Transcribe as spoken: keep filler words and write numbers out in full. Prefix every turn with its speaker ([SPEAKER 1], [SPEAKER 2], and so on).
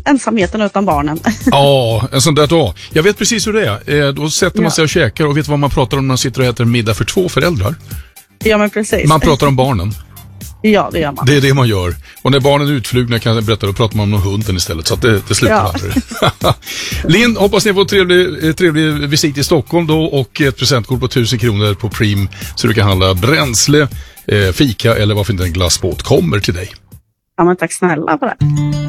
[SPEAKER 1] ensamheten utan barnen.
[SPEAKER 2] Ja, en sån där dag. Jag vet precis hur det är. Då sätter man sig och käkar och vet vad man pratar om när man sitter och äter middag för två föräldrar.
[SPEAKER 1] Ja, men precis.
[SPEAKER 2] Man pratar om barnen.
[SPEAKER 1] Ja, det gör man.
[SPEAKER 2] Det är det man gör. Och när barnen är utflugna kan jag berätta, då pratar man om hunden istället. Så att det, det slutar aldrig. Ja. Linn, hoppas ni får trevlig, trevlig visit i Stockholm då och ett presentkort på tusen kronor på Prim så du kan handla bränsle, eh, fika eller varför inte en glassbåt kommer till dig.
[SPEAKER 1] Ja, men tack snälla för det.